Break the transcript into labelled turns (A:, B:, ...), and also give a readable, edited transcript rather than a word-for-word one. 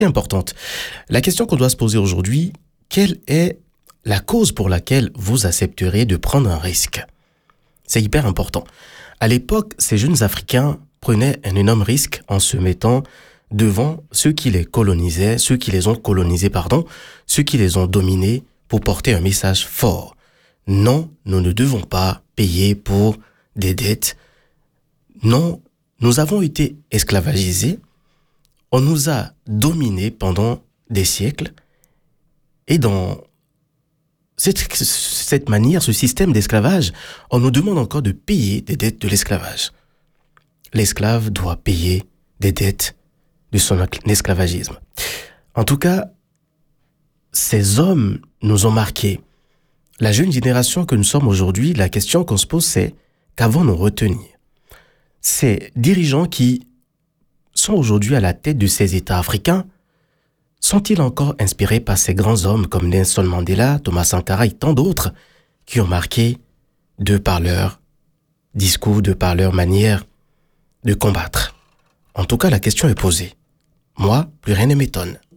A: importante. La question qu'on doit se poser aujourd'hui, quelle est la cause pour laquelle vous accepterez de prendre un risque? C'est hyper important. À l'époque, ces jeunes Africains prenaient un énorme risque en se mettant devant ceux qui les colonisaient, ceux qui les ont colonisés, ceux qui les ont dominés pour porter un message fort. Non, nous ne devons pas payer pour des dettes. Non, nous avons été esclavagisés. On nous a dominés pendant des siècles. Et dans cette manière, ce système d'esclavage, on nous demande encore de payer des dettes de l'esclavage. L'esclave doit payer des dettes de son esclavagisme. En tout cas, ces hommes nous ont marqués. La jeune génération que nous sommes aujourd'hui, la question qu'on se pose, c'est qu'avons-nous retenir? Ces dirigeants qui sont aujourd'hui à la tête de ces États africains, sont-ils encore inspirés par ces grands hommes comme Nelson Mandela, Thomas Sankara et tant d'autres qui ont marqué de par leur discours, de par leur manière de combattre? En tout cas, la question est posée. Moi, plus rien ne m'étonne.